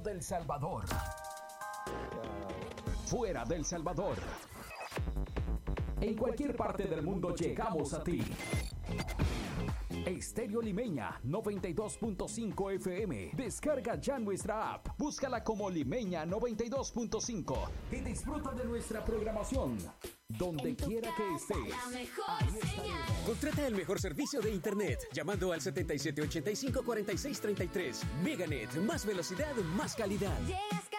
dentro del Salvador, fuera del Salvador, en cualquier parte del mundo llegamos a ti. Estéreo Limeña 92.5 FM. Descarga ya nuestra app. Búscala como Limeña 92.5 y disfruta de nuestra programación donde quiera que estés. Contrata el mejor servicio de internet llamando al 7785-4633. Meganet, más velocidad, más calidad. Llegas